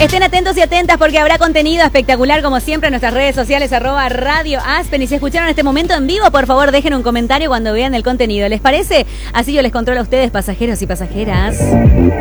Estén atentos y atentas porque habrá contenido espectacular como siempre en nuestras redes sociales @Radio Aspen. Y si escucharon este momento en vivo, por favor dejen un comentario cuando vean el contenido. ¿Les parece? Así yo les controlo a ustedes, pasajeros y pasajeras.